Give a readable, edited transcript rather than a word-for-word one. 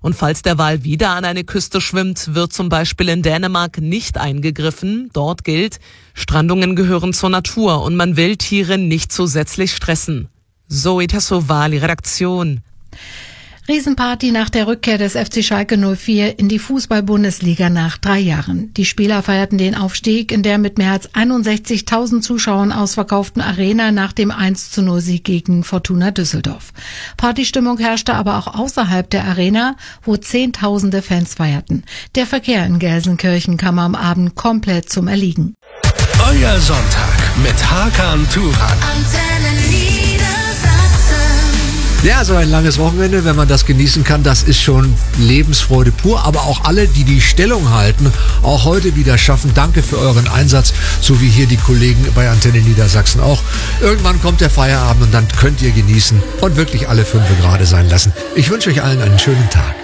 Und falls der Wal wieder an eine Küste schwimmt, wird zum Beispiel in Dänemark nicht eingegriffen. Dort gilt, Strandungen gehören zur Natur und man will Tiere nicht zusätzlich stressen. Zoe Tassovali, Redaktion. Riesenparty nach der Rückkehr des FC Schalke 04 in die Fußball-Bundesliga nach 3 Jahren. Die Spieler feierten den Aufstieg in der mit mehr als 61.000 Zuschauern ausverkauften Arena nach dem 1:0-Sieg gegen Fortuna Düsseldorf. Partystimmung herrschte aber auch außerhalb der Arena, wo Zehntausende Fans feierten. Der Verkehr in Gelsenkirchen kam am Abend komplett zum Erliegen. Euer Sonntag mit Hakan Turan. Ja, so ein langes Wochenende, wenn man das genießen kann, das ist schon Lebensfreude pur. Aber auch alle, die die Stellung halten, auch heute wieder schaffen. Danke für euren Einsatz, so wie hier die Kollegen bei Antenne Niedersachsen auch. Irgendwann kommt der Feierabend und dann könnt ihr genießen und wirklich alle 5 gerade sein lassen. Ich wünsche euch allen einen schönen Tag.